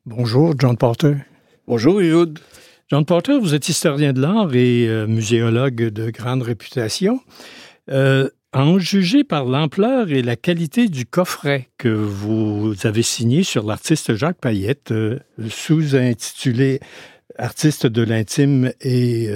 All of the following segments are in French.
Bonjour, John Porter. Bonjour, Ehud. John Porter, vous êtes historien de l'art et muséologue de grande réputation. En juger par l'ampleur et la qualité du coffret que vous avez signé sur l'artiste Jacques Payette, sous-intitulé « Artiste de l'intime et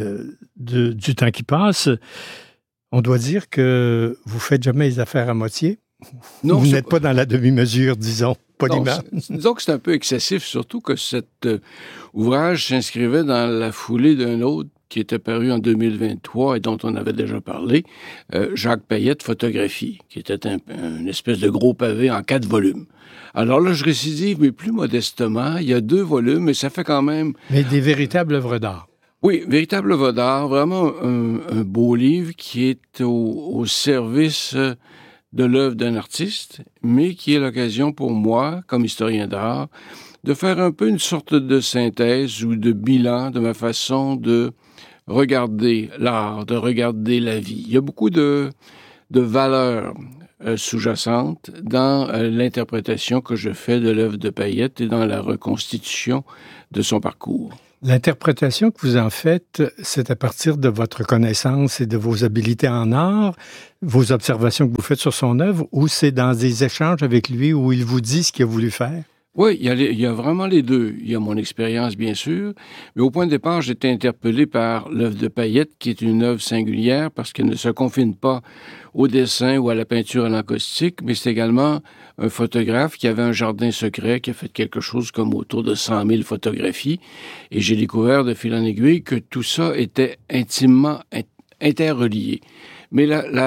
du temps qui passe », on doit dire que vous faites jamais les affaires à moitié. Non, vous n'êtes pas dans la demi-mesure, disons. Disons que c'est un peu excessif, surtout que cet ouvrage s'inscrivait dans la foulée d'un autre qui était paru en 2023 et dont on avait déjà parlé, Jacques Payette, Photographie, qui était une espèce de gros pavé en 4 volumes. Alors là, je récidive, mais plus modestement. Il y a 2 volumes, et ça fait quand même... Mais des véritables œuvres d'art. Oui, véritable œuvre d'art, vraiment un beau livre qui est au service de l'œuvre d'un artiste, mais qui est l'occasion pour moi, comme historien d'art, de faire un peu une sorte de synthèse ou de bilan de ma façon de regarder l'art, de regarder la vie. Il y a beaucoup de valeurs sous-jacentes dans l'interprétation que je fais de l'œuvre de Payette et dans la reconstitution de son parcours. L'interprétation que vous en faites, c'est à partir de votre connaissance et de vos habiletés en art, vos observations que vous faites sur son œuvre, ou c'est dans des échanges avec lui où il vous dit ce qu'il a voulu faire? Oui, il y a vraiment les deux. Il y a mon expérience, bien sûr, mais au point de départ, j'étais interpellé par l'œuvre de Payette, qui est une œuvre singulière parce qu'elle ne se confine pas au dessin ou à la peinture à l'encaustique, mais c'est également un photographe qui avait un jardin secret, qui a fait quelque chose comme autour de 100 000 photographies, et j'ai découvert de fil en aiguille que tout ça était intimement interrelié. Mais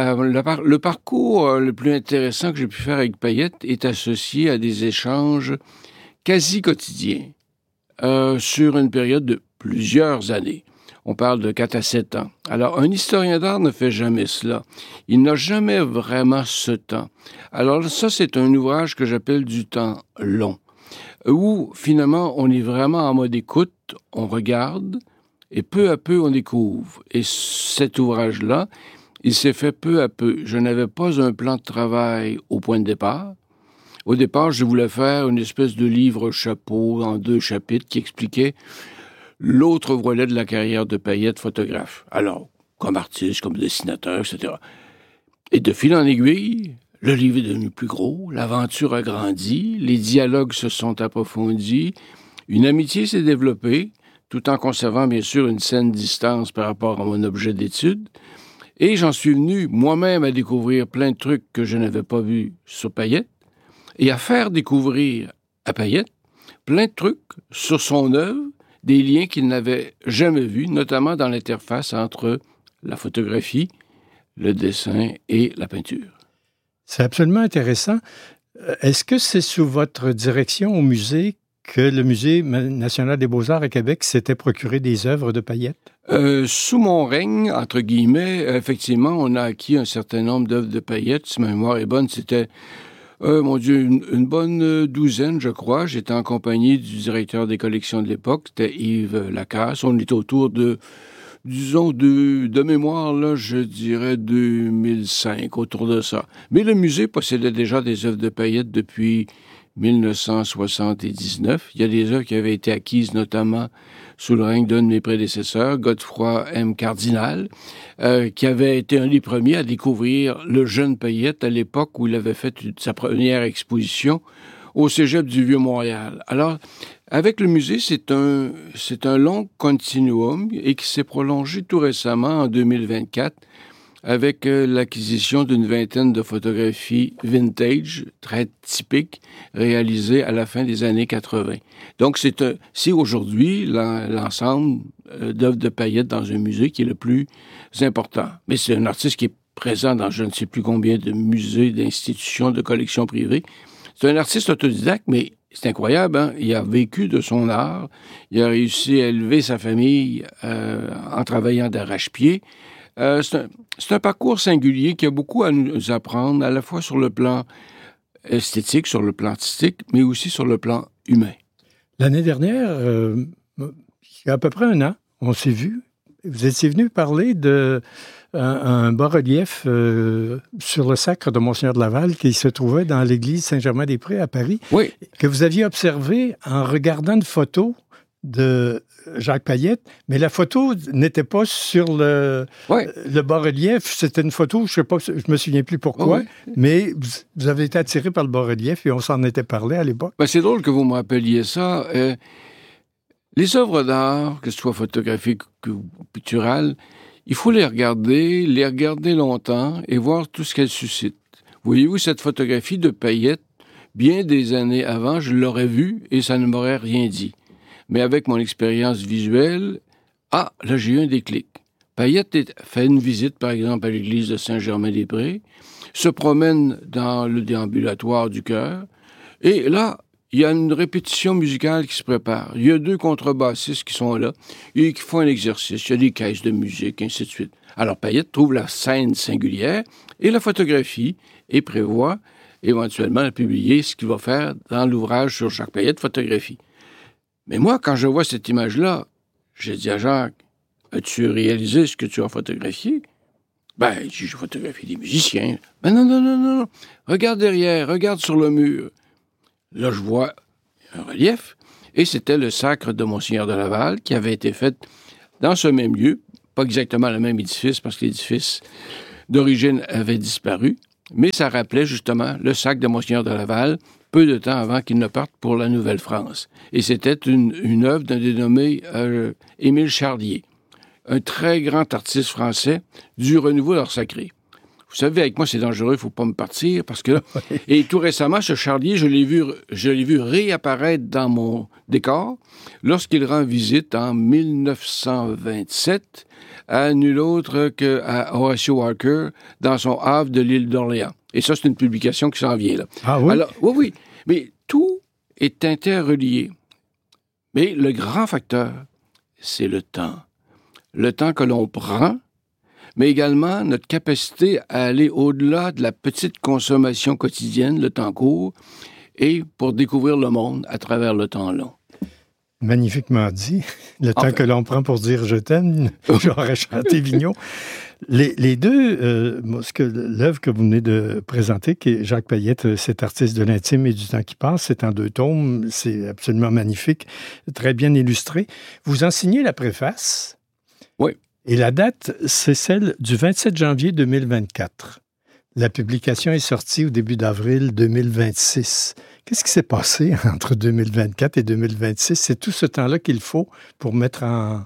le parcours le plus intéressant que j'ai pu faire avec Payette est associé à des échanges quasi quotidiens sur une période de plusieurs années. On parle de 4 à 7 ans. Alors, un historien d'art ne fait jamais cela. Il n'a jamais vraiment ce temps. Alors ça, c'est un ouvrage que j'appelle du temps long, où finalement, on est vraiment en mode écoute, on regarde, et peu à peu, on découvre. Et cet ouvrage-là, il s'est fait peu à peu. Je n'avais pas un plan de travail au point de départ. Au départ, je voulais faire une espèce de livre chapeau en 2 chapitres qui expliquait l'autre volet de la carrière de Payette, photographe. Alors, comme artiste, comme dessinateur, etc. Et de fil en aiguille, le livre est devenu plus gros, l'aventure a grandi, les dialogues se sont approfondis, une amitié s'est développée, tout en conservant bien sûr une saine distance par rapport à mon objet d'étude. Et j'en suis venu moi-même à découvrir plein de trucs que je n'avais pas vus sur Payette et à faire découvrir à Payette plein de trucs sur son œuvre, des liens qu'il n'avait jamais vus, notamment dans l'interface entre la photographie, le dessin et la peinture. C'est absolument intéressant. Est-ce que c'est sous votre direction au musée que le Musée national des beaux-arts à Québec s'était procuré des œuvres de Payette? Sous mon règne, entre guillemets, effectivement, on a acquis un certain nombre d'œuvres de Payette. Si ma mémoire est bonne, c'était, une bonne douzaine, je crois. J'étais en compagnie du directeur des collections de l'époque, c'était Yves Lacasse. On était autour de, disons, de mémoire, là, je dirais 2005, autour de ça. Mais le musée possédait déjà des œuvres de Payette depuis 1979. Il y a des œuvres qui avaient été acquises notamment sous le règne d'un de mes prédécesseurs, Godefroy M. Cardinal, qui avait été un des premiers à découvrir le jeune Payette à l'époque où il avait fait sa première exposition au Cégep du Vieux-Montréal. Alors, avec le musée, c'est un long continuum et qui s'est prolongé tout récemment en 2024 avec l'acquisition d'une vingtaine de photographies vintage, très typiques, réalisées à la fin des années 80. Donc, c'est aujourd'hui l'ensemble d'œuvres de Payette dans un musée qui est le plus important. Mais c'est un artiste qui est présent dans je ne sais plus combien de musées, d'institutions, de collections privées. C'est un artiste autodidacte, mais c'est incroyable, hein? Il a vécu de son art, il a réussi à élever sa famille en travaillant d'arrache-pied. C'est un parcours singulier qui a beaucoup à nous apprendre, à la fois sur le plan esthétique, sur le plan artistique, mais aussi sur le plan humain. L'année dernière, il y a à peu près 1 an, on s'est vu Vous étiez venu parler de un bas-relief sur le sacre de Monseigneur de Laval qui se trouvait dans l'église Saint-Germain-des-Prés à Paris, Oui. que vous aviez observé en regardant une photo de Jacques Payette, mais la photo n'était pas sur le bas-relief. C'était une photo, je sais pas, je me souviens plus pourquoi, mais vous avez été attiré par le bas-relief et on s'en était parlé à l'époque. Ben, c'est drôle que vous me rappeliez ça. Les œuvres d'art, que ce soit photographiques ou picturales, il faut les regarder longtemps et voir tout ce qu'elles suscitent. Voyez-vous, cette photographie de Payette, bien des années avant, je l'aurais vue et ça ne m'aurait rien dit. Mais avec mon expérience visuelle, là, j'ai eu un déclic. Payette fait une visite, par exemple, à l'église de Saint-Germain-des-Prés, se promène dans le déambulatoire du chœur, et là, il y a une répétition musicale qui se prépare. Il y a 2 contrebassistes qui sont là et qui font un exercice. Il y a des caisses de musique, ainsi de suite. Alors, Payette trouve la scène singulière et la photographie et prévoit éventuellement de publier ce qu'il va faire dans l'ouvrage sur Jacques Payette, photographie. Mais moi, quand je vois cette image-là, j'ai dit à Jacques, as-tu réalisé ce que tu as photographié? Ben, j'ai photographié des musiciens. Ben non. Regarde derrière, regarde sur le mur. Là, je vois un relief, et c'était le sacre de Monseigneur de Laval qui avait été fait dans ce même lieu, pas exactement le même édifice, parce que l'édifice d'origine avait disparu, mais ça rappelait justement le sacre de Monseigneur de Laval, peu de temps avant qu'il ne parte pour la Nouvelle-France. Et c'était une œuvre d'un dénommé Émile Charlier, un très grand artiste français du renouveau d'art sacré. Vous savez, avec moi, c'est dangereux, il ne faut pas me partir, parce que... Et tout récemment, ce Charlier, je l'ai vu réapparaître dans mon décor lorsqu'il rend visite en 1927 à nul autre qu'à Horatio Walker dans son havre de l'île d'Orléans. Et ça, c'est une publication qui s'en vient, là. Ah oui? Alors, oui. Mais tout est interrelié. Mais le grand facteur, c'est le temps. Le temps que l'on prend, mais également notre capacité à aller au-delà de la petite consommation quotidienne, le temps court, et pour découvrir le monde à travers le temps long. Magnifiquement dit. Le temps que l'on prend pour dire « je t'aime », j'aurais chanté Vigneault. Les deux, l'œuvre que vous venez de présenter, qui est Jacques Payette, cet artiste de l'intime et du temps qui passe, c'est en 2 tomes, c'est absolument magnifique, très bien illustré. Vous en signez la préface. Oui. Et la date, c'est celle du 27 janvier 2024. La publication est sortie au début d'avril 2026. Qu'est-ce qui s'est passé entre 2024 et 2026? C'est tout ce temps-là qu'il faut pour mettre en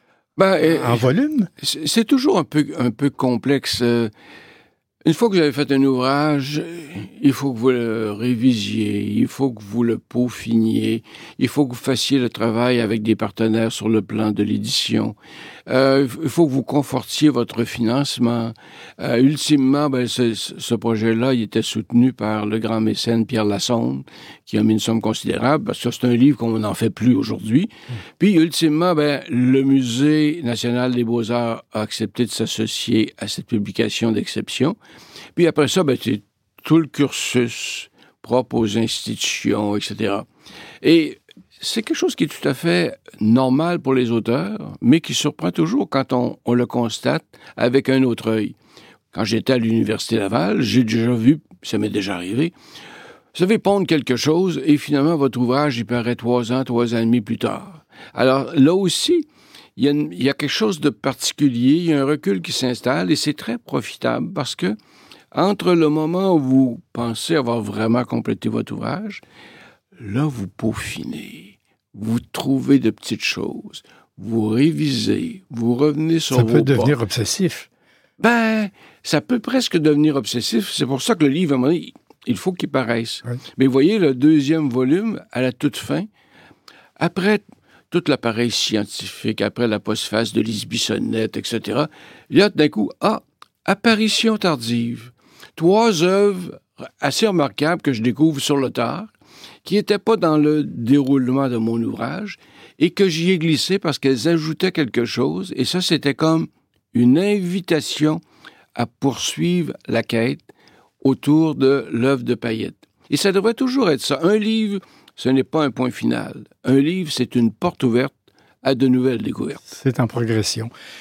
volume? C'est toujours un peu complexe. Une fois que vous avez fait un ouvrage, il faut que vous le révisiez, il faut que vous le peaufiniez, il faut que vous fassiez le travail avec des partenaires sur le plan de l'édition. Il faut que vous confortiez votre financement. Ultimement, ce projet-là, il était soutenu par le grand mécène Pierre Lassonde, qui a mis une somme considérable, parce que c'est un livre qu'on n'en fait plus aujourd'hui. Puis, ultimement, le Musée national des beaux-arts a accepté de s'associer à cette publication d'exception. Puis après ça, c'est tout le cursus propre aux institutions, etc. Et c'est quelque chose qui est tout à fait normal pour les auteurs, mais qui surprend toujours quand on le constate avec un autre œil. Quand j'étais à l'Université Laval, j'ai déjà vu, ça m'est déjà arrivé, vous savez pondre quelque chose et finalement votre ouvrage, il paraît 3 ans et demi plus tard. Alors là aussi, il y a quelque chose de particulier, il y a un recul qui s'installe et c'est très profitable parce que entre le moment où vous pensez avoir vraiment complété votre ouvrage, là, vous peaufinez, vous trouvez de petites choses, vous révisez, vous revenez sur vos pas. Ça peut devenir obsessif. Ça peut presque devenir obsessif. C'est pour ça que le livre, à un moment donné, il faut qu'il paraisse. Oui. Mais vous voyez, le 2e volume, à la toute fin, après tout l'appareil scientifique, après la postface de Lise Bissonnette, etc., il y a d'un coup, apparition tardive. 3 œuvres assez remarquables que je découvre sur le tard, qui n'étaient pas dans le déroulement de mon ouvrage et que j'y ai glissé parce qu'elles ajoutaient quelque chose. Et ça, c'était comme une invitation à poursuivre la quête autour de l'œuvre de Payette. Et ça devrait toujours être ça. Un livre, ce n'est pas un point final. Un livre, c'est une porte ouverte à de nouvelles découvertes. C'est en progression.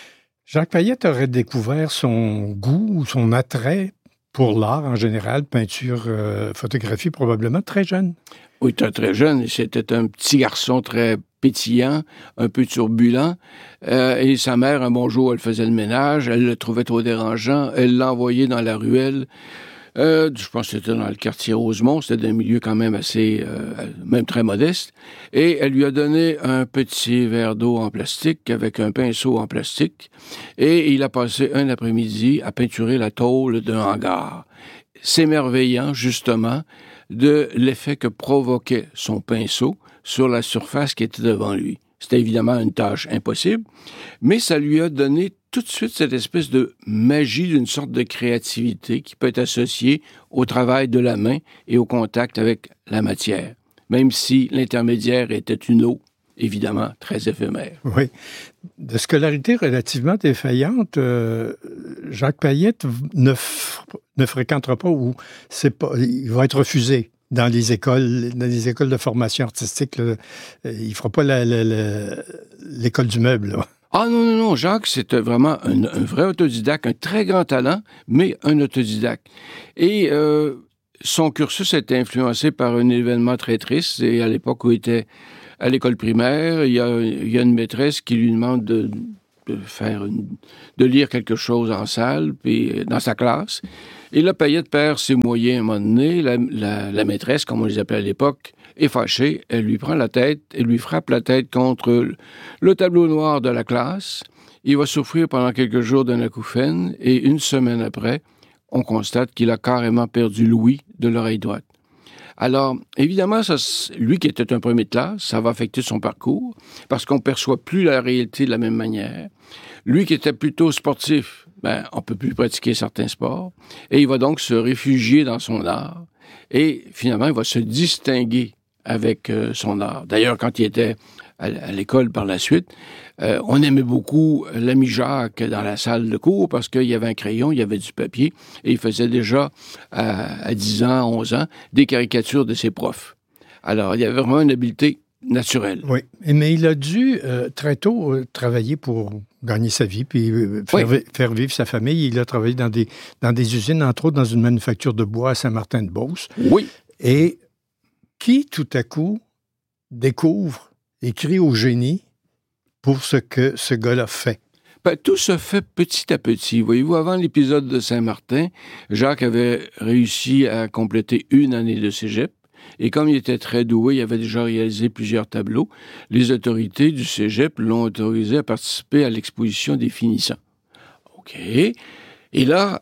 Jacques Payette aurait découvert son goût ou son attrait pour l'art en général, peinture, photographie, probablement très jeune. Oui, très jeune. C'était un petit garçon très pétillant, un peu turbulent. Et sa mère, un bon jour, elle faisait le ménage. Elle le trouvait trop dérangeant. Elle l'a envoyé dans la ruelle. Je pense que c'était dans le quartier Rosemont. C'était un milieu quand même assez, même très modeste. Et elle lui a donné un petit verre d'eau en plastique avec un pinceau en plastique. Et il a passé un après-midi à peinturer la tôle d'un hangar, s'émerveillant justement de l'effet que provoquait son pinceau sur la surface qui était devant lui. C'était évidemment une tâche impossible, mais ça lui a donné tout de suite cette espèce de magie d'une sorte de créativité qui peut être associée au travail de la main et au contact avec la matière, même si l'intermédiaire était une eau, évidemment, très éphémère. Oui. De scolarité relativement défaillante, Jacques Payette ne fréquentera pas ou il va être refusé dans les écoles de formation artistique. Là. Il ne fera pas l'école du meuble. Là. Ah non, Jacques, c'était vraiment un vrai autodidacte, un très grand talent, mais un autodidacte. Et son cursus était influencé par un événement très triste, et à l'époque où il était à l'école primaire, il y a une maîtresse qui lui demande de lire quelque chose en salle, puis dans sa classe. Et là, Payette perd ses moyens à un moment donné. La maîtresse, comme on les appelait à l'époque, est fâchée. Elle lui prend la tête et lui frappe la tête contre le tableau noir de la classe. Il va souffrir pendant quelques jours d'un acouphène et une semaine après, on constate qu'il a carrément perdu l'ouïe de l'oreille droite. Alors, évidemment, lui qui était un premier de classe, ça va affecter son parcours parce qu'on ne perçoit plus la réalité de la même manière. Lui qui était plutôt sportif, on ne peut plus pratiquer certains sports et il va donc se réfugier dans son art et finalement, il va se distinguer avec son art. D'ailleurs, quand il était à l'école par la suite, on aimait beaucoup l'ami Jacques dans la salle de cours parce qu'il y avait un crayon, il y avait du papier et il faisait déjà à 10 ans, 11 ans, des caricatures de ses profs. Alors, il y avait vraiment une habileté naturelle. Oui, mais il a dû très tôt travailler pour gagner sa vie puis faire vivre sa famille. Il a travaillé dans des usines, entre autres dans une manufacture de bois à Saint-Martin-de-Beauce. Oui. Et qui, tout à coup, écrit au génie pour ce que ce gars-là fait? Tout se fait petit à petit. Voyez-vous, avant l'épisode de Saint-Martin, Jacques avait réussi à compléter une année de cégep. Et comme il était très doué, il avait déjà réalisé plusieurs tableaux. Les autorités du cégep l'ont autorisé à participer à l'exposition des finissants. OK. Et là,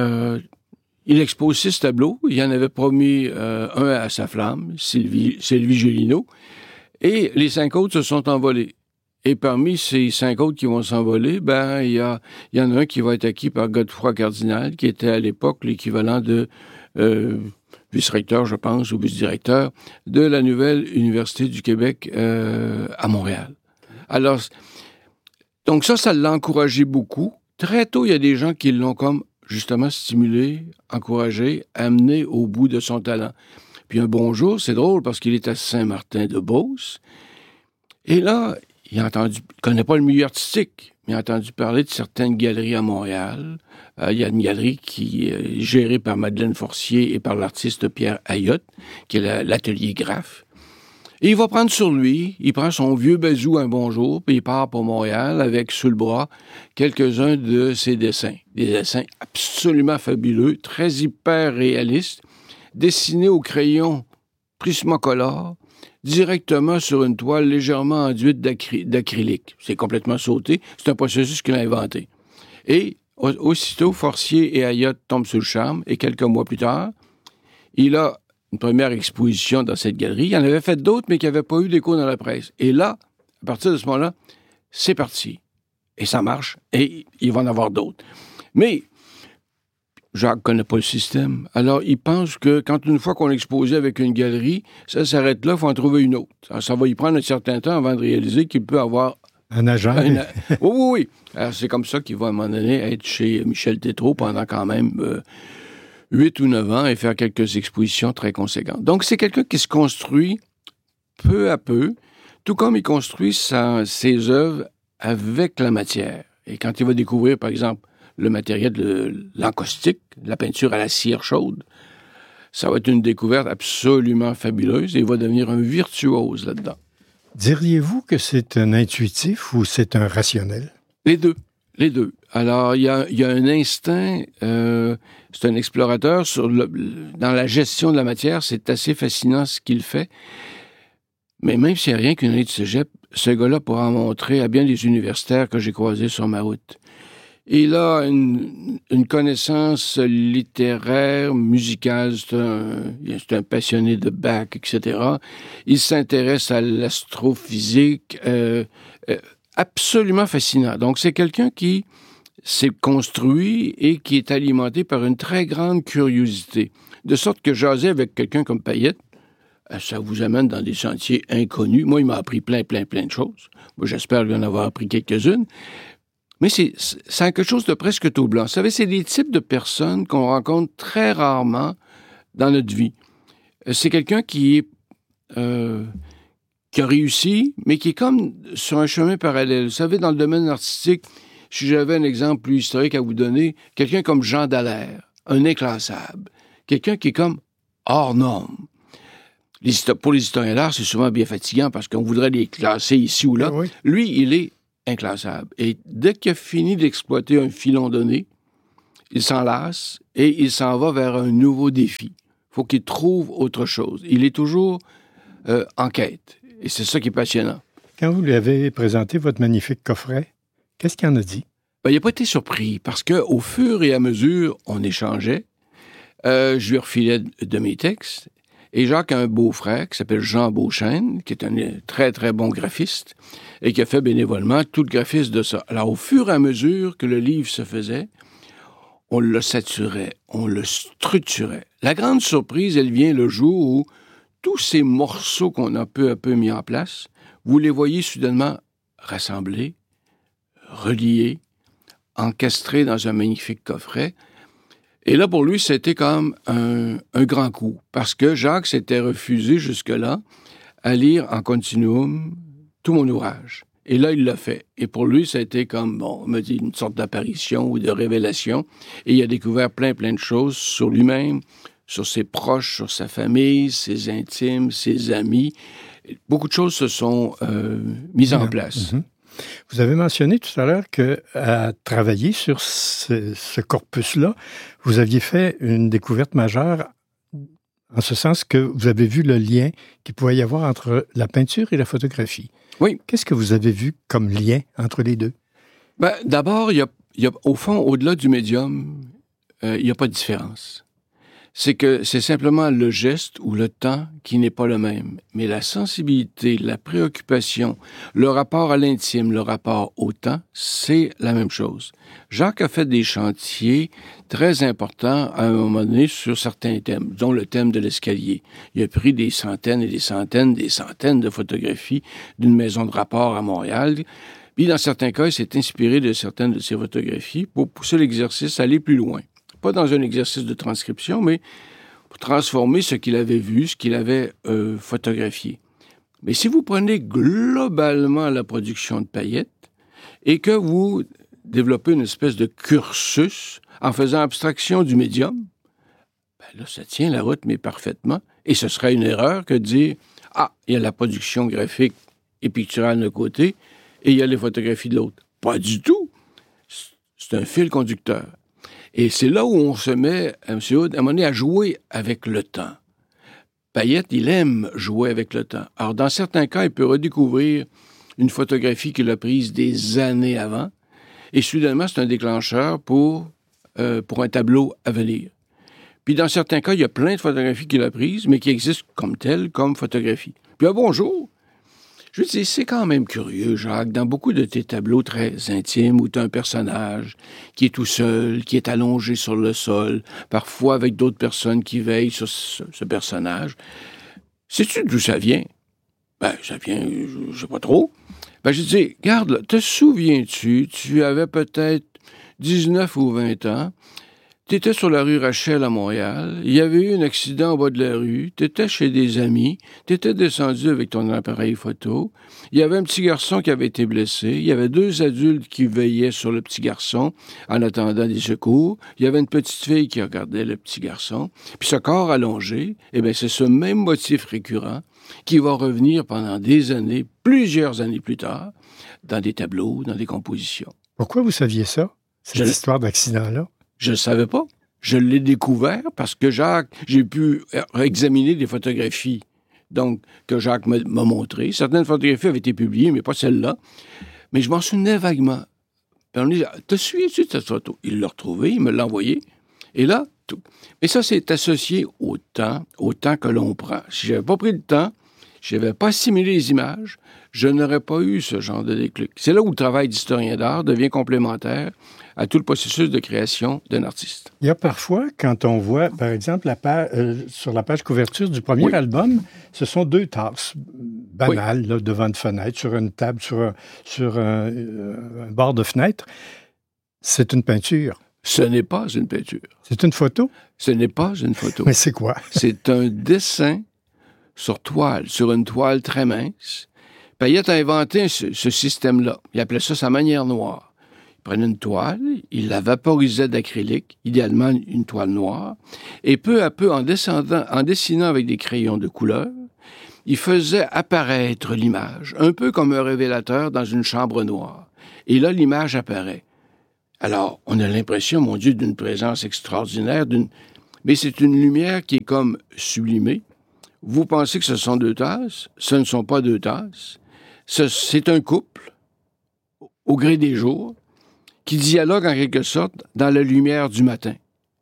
il expose 6 tableaux. Il en avait promis un à sa flamme, Sylvie Gélineau. Et les 5 autres se sont envolés. Et parmi ces 5 autres qui vont s'envoler, il y en a un qui va être acquis par Godefroy Cardinal, qui était à l'époque l'équivalent de vice-recteur, je pense, ou vice-directeur de la nouvelle Université du Québec à Montréal. Alors, donc ça l'a encouragé beaucoup. Très tôt, il y a des gens qui l'ont comme justement stimulé, encouragé, amené au bout de son talent. Puis un bon jour, c'est drôle parce qu'il est à Saint-Martin-de-Beauce. Et là, il ne connaît pas le milieu artistique, mais il a entendu parler de certaines galeries à Montréal. Il y a une galerie qui est gérée par Madeleine Forcier et par l'artiste Pierre Ayotte, qui est l'atelier Graphe. Et il va prendre sur lui, il prend son vieux bazou un bon jour, puis il part pour Montréal avec sous le bras quelques-uns de ses dessins. Des dessins absolument fabuleux, très hyper réalistes, dessinés au crayon Prismacolor, directement sur une toile légèrement enduite d'acrylique. C'est complètement sauté. C'est un processus qu'il a inventé. Et aussitôt, Forcier et Ayotte tombent sous le charme, et quelques mois plus tard, il a une première exposition dans cette galerie. Il en avait fait d'autres, mais qui n'avaient pas eu d'écho dans la presse. Et là, à partir de ce moment-là, c'est parti. Et ça marche, et il va en avoir d'autres. Mais Jacques ne connaît pas le système. Alors, il pense que quand une fois qu'on exposé avec une galerie, ça s'arrête là, il faut en trouver une autre. Alors, ça va y prendre un certain temps avant de réaliser qu'il peut avoir un agent. Oui. Alors, c'est comme ça qu'il va à un moment donné être chez Michel Tétrault pendant quand même 8 ou 9 ans et faire quelques expositions très conséquentes. Donc, c'est quelqu'un qui se construit peu à peu, tout comme il construit ses œuvres avec la matière. Et quand il va découvrir, par exemple, le matériel de l'encaustique, la peinture à la cire chaude, ça va être une découverte absolument fabuleuse et il va devenir un virtuose là-dedans. Diriez-vous que c'est un intuitif ou c'est un rationnel? Les deux. Les deux. Alors, il y a un instinct, c'est un explorateur dans la gestion de la matière, c'est assez fascinant ce qu'il fait. Mais même s'il n'y a rien qu'une année de cégep, ce gars-là pourra en montrer à bien des universitaires que j'ai croisés sur ma route. Il a une connaissance littéraire, musicale, c'est un passionné de Bach, etc. Il s'intéresse à l'astrophysique, absolument fascinant. Donc, c'est quelqu'un qui s'est construit et qui est alimenté par une très grande curiosité. De sorte que jaser avec quelqu'un comme Payette, ça vous amène dans des sentiers inconnus. Moi, il m'a appris plein de choses. Moi, j'espère lui en avoir appris quelques-unes. Mais c'est quelque chose de presque tout blanc. Vous savez, c'est des types de personnes qu'on rencontre très rarement dans notre vie. C'est quelqu'un qui a réussi, mais qui est comme sur un chemin parallèle. Vous savez, dans le domaine artistique, si j'avais un exemple plus historique à vous donner, quelqu'un comme Jean Dallaire, un inclassable, quelqu'un qui est comme hors norme. Pour les historiens d'art, c'est souvent bien fatigant parce qu'on voudrait les classer ici ou là. Oui. Lui, il est inclassable. Et dès qu'il a fini d'exploiter un filon donné, il s'en lasse et il s'en va vers un nouveau défi. Il faut qu'il trouve autre chose. Il est toujours en quête. Et c'est ça qui est passionnant. Quand vous lui avez présenté votre magnifique coffret, qu'est-ce qu'il en a dit? Il n'a pas été surpris parce qu'au fur et à mesure, on échangeait. Je lui refilais de mes textes. Et Jacques a un beau-frère qui s'appelle Jean Beauchesne, qui est un très, très bon graphiste et qui a fait bénévolement tout le graphisme de ça. Alors, au fur et à mesure que le livre se faisait, on le saturait, on le structurait. La grande surprise, elle vient le jour où tous ces morceaux qu'on a peu à peu mis en place, vous les voyez soudainement rassemblés, reliés, encastrés dans un magnifique coffret. Et là, pour lui, c'était comme un grand coup, parce que Jacques s'était refusé jusque-là à lire en continuum tout mon ouvrage. Et là, il l'a fait. Et pour lui, ça a été comme, bon, on me dit, une sorte d'apparition ou de révélation. Et il a découvert plein de choses sur lui-même, sur ses proches, sur sa famille, ses intimes, ses amis. Beaucoup de choses se sont mises en place. Mm-hmm. Vous avez mentionné tout à l'heure qu'à travailler sur ce corpus-là, vous aviez fait une découverte majeure en ce sens que vous avez vu le lien qu'il pouvait y avoir entre la peinture et la photographie. Oui. Qu'est-ce que vous avez vu comme lien entre les deux? D'abord, il y a, au fond, au-delà du médium, il n'y a pas de différence. C'est que c'est simplement le geste ou le temps qui n'est pas le même. Mais la sensibilité, la préoccupation, le rapport à l'intime, le rapport au temps, c'est la même chose. Jacques a fait des chantiers très importants à un moment donné sur certains thèmes, dont le thème de l'escalier. Il a pris des centaines et des centaines de photographies d'une maison de rapport à Montréal. Puis, dans certains cas, il s'est inspiré de certaines de ces photographies pour pousser l'exercice à aller plus loin. Pas dans un exercice de transcription, mais pour transformer ce qu'il avait vu, ce qu'il avait photographié. Mais si vous prenez globalement la production de Payette et que vous développez une espèce de cursus en faisant abstraction du médium, là, ça tient la route, mais parfaitement. Et ce serait une erreur que de dire « Ah, il y a la production graphique et picturale d'un côté et il y a les photographies de l'autre. » Pas du tout. C'est un fil conducteur. Et c'est là où on se met, M. Hood, à un moment donné, à jouer avec le temps. Payette, il aime jouer avec le temps. Alors, dans certains cas, il peut redécouvrir une photographie qu'il a prise des années avant, et soudainement, c'est un déclencheur pour un tableau à venir. Puis, dans certains cas, il y a plein de photographies qu'il a prises, mais qui existent comme telles, comme photographies. Puis, un bonjour! Je dis, c'est quand même curieux, Jacques, dans beaucoup de tes tableaux très intimes où tu as un personnage qui est tout seul, qui est allongé sur le sol, parfois avec d'autres personnes qui veillent sur ce personnage. Sais-tu d'où ça vient? Ça vient, je sais pas trop. Je dis, regarde, te souviens-tu, tu avais peut-être 19 ou 20 ans, Tu étais sur la rue Rachel à Montréal, il y avait eu un accident au bas de la rue, tu étais chez des amis, tu étais descendu avec ton appareil photo, il y avait un petit garçon qui avait été blessé, il y avait 2 adultes qui veillaient sur le petit garçon en attendant des secours, il y avait une petite fille qui regardait le petit garçon, puis ce corps allongé, eh bien c'est ce même motif récurrent qui va revenir pendant des années, plusieurs années plus tard, dans des tableaux, dans des compositions. Pourquoi vous saviez ça, cette histoire d'accident-là? Je ne savais pas. Je l'ai découvert parce que j'ai pu examiner des photographies donc, que Jacques m'a montrées. Certaines photographies avaient été publiées, mais pas celle-là. Mais je m'en souvenais vaguement. Puis on dit, te souviens-tu de cette photo? Il l'a retrouvée, il me l'a envoyée. Et là, tout. Mais ça, c'est associé au temps que l'on prend. Si je n'avais pas pris le temps, je n'avais pas assimilé les images, je n'aurais pas eu ce genre de déclic. C'est là où le travail d'historien d'art devient complémentaire à tout le processus de création d'un artiste. Il y a parfois, quand on voit, par exemple, sur la page couverture du premier album, ce sont 2 tasses banales là, devant une fenêtre, sur une table, sur un bord de fenêtre. C'est une peinture. Ce n'est pas une peinture. C'est une photo? Ce n'est pas une photo. Mais c'est quoi? C'est un dessin sur toile, sur une toile très mince. Payette a inventé ce système-là. Il appelait ça sa manière noire. Il prenait une toile, il la vaporisait d'acrylique, idéalement une toile noire, et peu à peu, en dessinant avec des crayons de couleur, il faisait apparaître l'image, un peu comme un révélateur dans une chambre noire. Et là, l'image apparaît. Alors, on a l'impression, mon Dieu, d'une présence extraordinaire, mais c'est une lumière qui est comme sublimée. Vous pensez que ce sont 2 tasses? Ce ne sont pas 2 tasses. C'est un couple, au gré des jours, qui dialogue en quelque sorte dans la lumière du matin.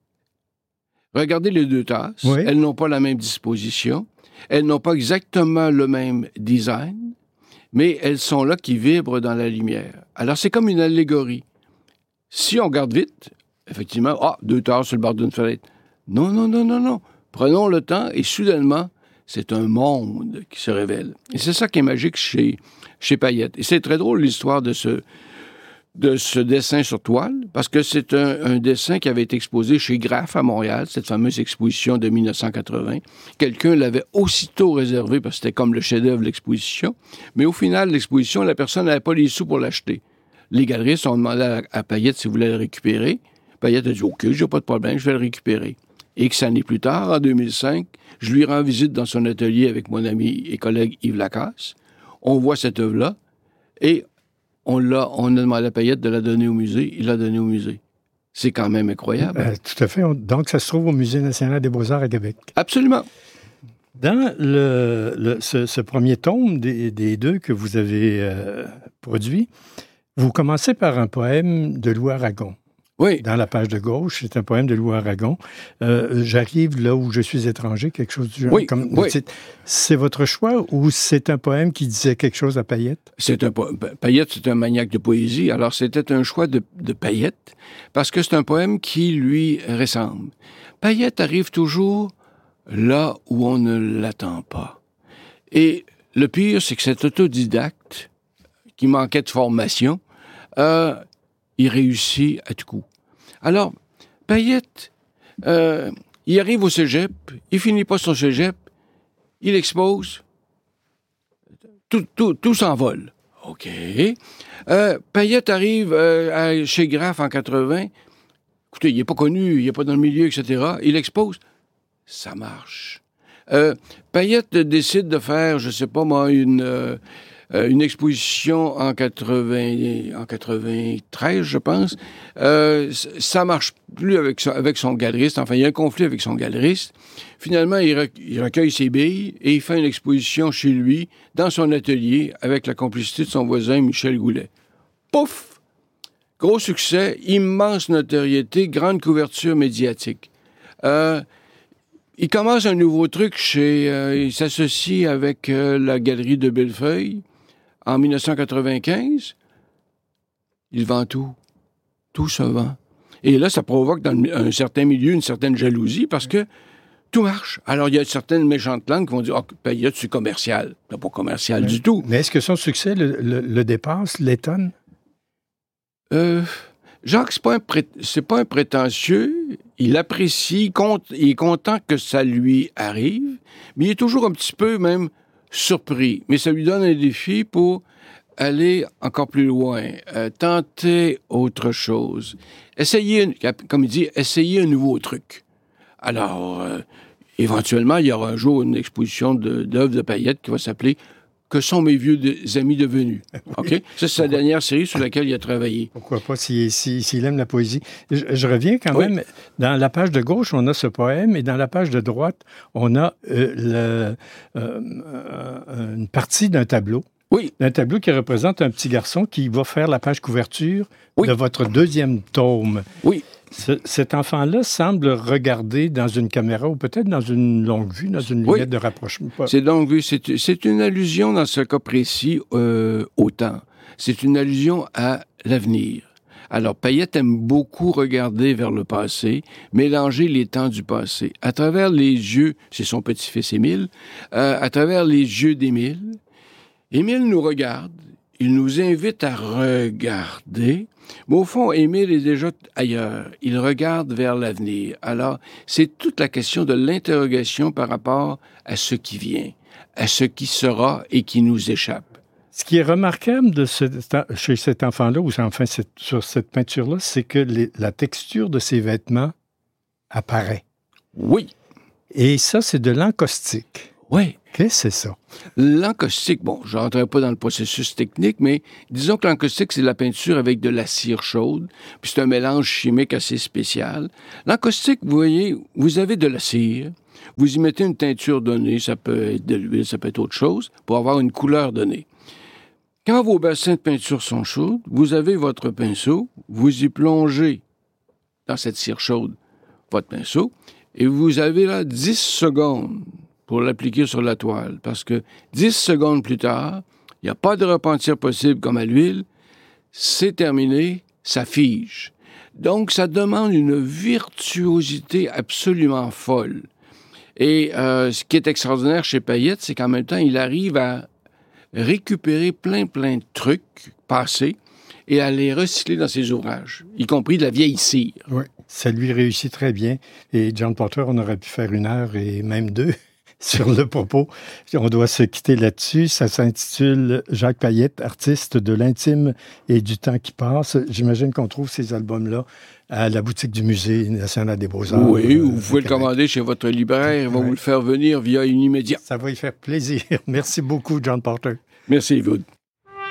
Regardez les 2 tasses. Oui. Elles n'ont pas la même disposition. Elles n'ont pas exactement le même design, mais elles sont là qui vibrent dans la lumière. Alors, c'est comme une allégorie. Si on regarde vite, effectivement, 2 tasses sur le bord d'une fenêtre. Non. Prenons le temps et soudainement, c'est un monde qui se révèle. Et c'est ça qui est magique chez Payette. Et c'est très drôle l'histoire de ce dessin sur toile, parce que c'est un dessin qui avait été exposé chez Graff à Montréal, cette fameuse exposition de 1980. Quelqu'un l'avait aussitôt réservé parce que c'était comme le chef-d'œuvre de l'exposition. Mais au final, l'exposition, la personne n'avait pas les sous pour l'acheter. Les galeristes ont demandé à Payette s'il voulait le récupérer. Payette a dit « OK, j'ai pas de problème, je vais le récupérer ». X années plus tard, en 2005, je lui rends visite dans son atelier avec mon ami et collègue Yves Lacasse. On voit cette œuvre-là et on a demandé à Payette de la donner au musée. Il l'a donnée au musée. C'est quand même incroyable. Tout à fait. Donc, ça se trouve au Musée national des beaux-arts à Québec. Absolument. Dans ce premier tome des 2 que vous avez produit, vous commencez par un poème de Louis Aragon. Oui. Dans la page de gauche, c'est un poème de Louis Aragon. J'arrive là où je suis étranger, quelque chose du genre. Oui, oui. C'est votre choix ou c'est un poème qui disait quelque chose à Payette? Payette, c'est un maniaque de poésie. Alors, c'était un choix de Payette parce que c'est un poème qui lui ressemble. Payette arrive toujours là où on ne l'attend pas. Et le pire, c'est que cet autodidacte qui manquait de formation, il réussit à tout coup. Alors, Payette, il arrive au cégep, il finit pas son cégep, il expose, tout s'envole. OK. Payette arrive chez Graff en 80. Écoutez, il n'est pas connu, il n'est pas dans le milieu, etc. Il expose. Ça marche. Payette décide de faire, je ne sais pas moi, une exposition en 93, je pense. Ça marche plus avec son galeriste. Enfin, il y a un conflit avec son galeriste. Finalement, il recueille ses billes et il fait une exposition chez lui, dans son atelier, avec la complicité de son voisin Michel Goulet. Pouf! Gros succès, immense notoriété, grande couverture médiatique. Il commence un nouveau truc il s'associe avec la galerie de Bellefeuille. En 1995, il vend tout. Tout se vend. Et là, ça provoque dans un certain milieu une certaine jalousie parce que tout marche. Alors, il y a certaines méchantes langues qui vont dire « Ah, Payette, c'est commercial. » C'est pas commercial du tout. Mais est-ce que son succès le dépasse, l'étonne? Jacques, c'est pas un prétentieux. Il apprécie, il est content que ça lui arrive, mais il est toujours un petit peu même surpris. Mais ça lui donne un défi pour aller encore plus loin, tenter autre chose, essayer, comme il dit, essayer un nouveau truc. Alors, éventuellement, il y aura un jour une exposition d'œuvres de Payette qui va s'appeler « Que sont mes vieux amis devenus ». OK? Ça, c'est sa dernière série sur laquelle il a travaillé. Pourquoi pas, s'il aime la poésie. Je reviens quand même. Dans la page de gauche, on a ce poème, et dans la page de droite, on a une partie d'un tableau. Oui. Un tableau qui représente un petit garçon qui va faire la page couverture de votre deuxième tome. Oui. Cet enfant-là semble regarder dans une caméra ou peut-être dans une longue vue, dans une lunette de rapprochement. C'est longue vue. C'est une allusion, dans ce cas précis, au temps. C'est une allusion à l'avenir. Alors, Payette aime beaucoup regarder vers le passé, mélanger les temps du passé. À travers les yeux, c'est son petit-fils Émile, à travers les yeux d'Émile, Émile nous regarde, il nous invite à regarder, mais au fond, Émile est déjà ailleurs. Il regarde vers l'avenir. Alors, c'est toute la question de l'interrogation par rapport à ce qui vient, à ce qui sera et qui nous échappe. Ce qui est remarquable chez cet enfant-là, ou enfin sur cette peinture-là, c'est que la texture de ses vêtements apparaît. Oui. Et ça, c'est de l'encaustique. Oui. Qu'est-ce que c'est ça? L'encaustique, bon, je ne rentrerai pas dans le processus technique, mais disons que l'encaustique, c'est de la peinture avec de la cire chaude, puis c'est un mélange chimique assez spécial. L'encaustique, vous voyez, vous avez de la cire, vous y mettez une teinture donnée, ça peut être de l'huile, ça peut être autre chose, pour avoir une couleur donnée. Quand vos bassins de peinture sont chauds, vous avez votre pinceau, vous y plongez dans cette cire chaude votre pinceau, et vous avez là 10 secondes pour l'appliquer sur la toile. Parce que 10 secondes plus tard, il n'y a pas de repentir possible comme à l'huile, c'est terminé, ça fige. Donc, ça demande une virtuosité absolument folle. Et ce qui est extraordinaire chez Payette, c'est qu'en même temps, il arrive à récupérer plein de trucs passés et à les recycler dans ses ouvrages, y compris de la vieille cire. Oui, ça lui réussit très bien. Et John Porter, on aurait pu faire 1 heure et même 2 sur le propos. On doit se quitter là-dessus. Ça s'intitule « Jacques Payette, artiste de l'intime et du temps qui passe ». J'imagine qu'on trouve ces albums-là à la boutique du Musée national des Beaux-Arts. Oui, vous pouvez le commander chez votre libraire. Il va vous le faire venir via une immédiate. Ça va y faire plaisir. Merci beaucoup, John Porter. Merci, Wood.